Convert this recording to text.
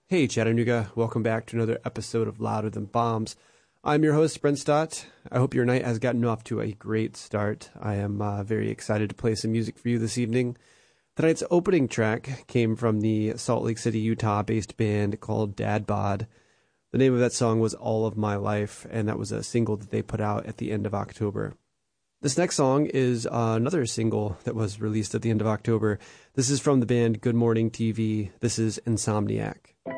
Hey Chattanooga, welcome back to another episode of Louder Than Bombs. I'm your host, Brent Stott. I hope your night has gotten off to a great start. I am very excited to play some music for you this evening. Tonight's opening track came from the Salt Lake City, Utah-based band called Dad Bod. The name of that song was All of My Life, and that was a single that they put out at the end of October. This next song is another single that was released at the end of October. This is from the band Good Morning TV. This is Insomniac.